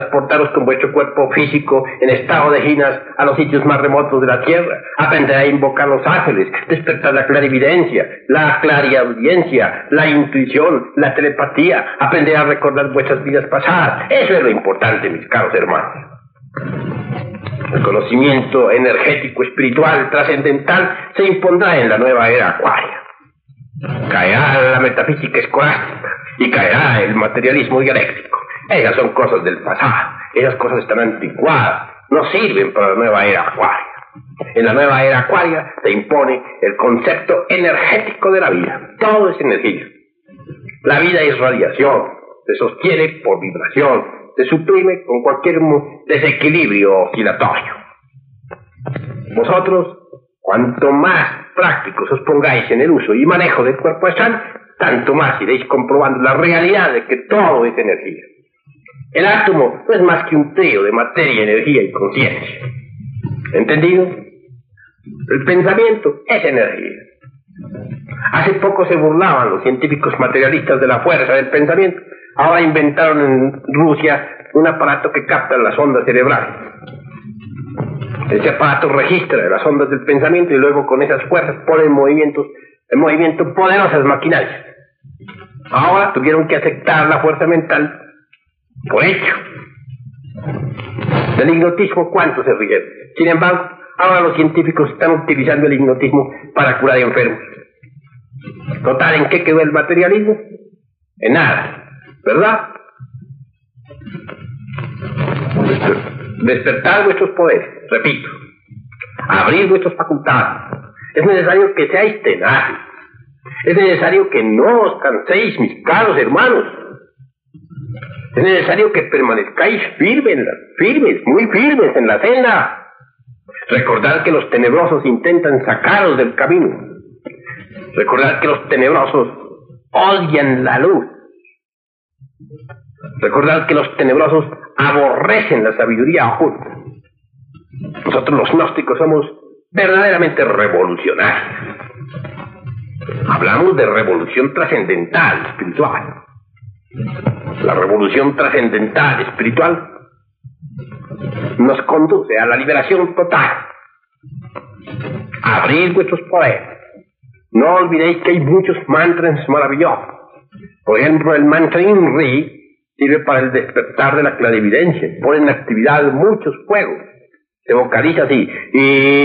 transportaros con vuestro cuerpo físico en estado de ginas a los sitios más remotos de la tierra, aprender a invocar los ángeles, despertar la clarividencia, la clariaudiencia, la intuición, la telepatía, aprender a recordar vuestras vidas pasadas. Eso es lo importante, mis caros hermanos. El conocimiento energético, espiritual, trascendental se impondrá en la nueva era acuaria. Caerá la metafísica escolástica y caerá el materialismo dialéctico. Esas son cosas del pasado, esas cosas están anticuadas, no sirven para la nueva era acuaria. En la nueva era acuaria se impone el concepto energético de la vida. Todo es energía. La vida es radiación, se sostiene por vibración, se suprime con cualquier desequilibrio oscilatorio. Vosotros, cuanto más prácticos os pongáis en el uso y manejo del cuerpo astral, tanto más iréis comprobando la realidad de que todo es energía. El átomo no es más que un trío de materia, energía y conciencia. ¿Entendido? El pensamiento es energía. Hace poco se burlaban los científicos materialistas de la fuerza del pensamiento. Ahora inventaron en Rusia un aparato que capta las ondas cerebrales. Ese aparato registra las ondas del pensamiento y luego con esas fuerzas pone en movimiento poderosas maquinarias. Ahora tuvieron que aceptar la fuerza mental por hecho. Del hipnotismo, ¿cuánto se ríen? Sin embargo, ahora los científicos están utilizando el hipnotismo para curar enfermos. Total, ¿en qué quedó el materialismo? En nada, ¿verdad? Despertar vuestros poderes, repito, abrir vuestras facultades. Es necesario que seáis tenaces. Es necesario que no os canséis, mis caros hermanos. Es necesario que permanezcáis firmes, muy firmes en la senda. Recordad que los tenebrosos intentan sacaros del camino. Recordad que los tenebrosos odian la luz. Recordad que los tenebrosos aborrecen la sabiduría oculta. Nosotros los gnósticos somos verdaderamente revolucionarios. Hablamos de revolución trascendental, espiritual. La revolución trascendental, espiritual, nos conduce a la liberación total. Abrir vuestros poderes. No olvidéis que hay muchos mantras maravillosos. Por ejemplo, el mantra Inri sirve para el despertar de la clarividencia. Pone en actividad muchos fuegos. Se vocaliza así.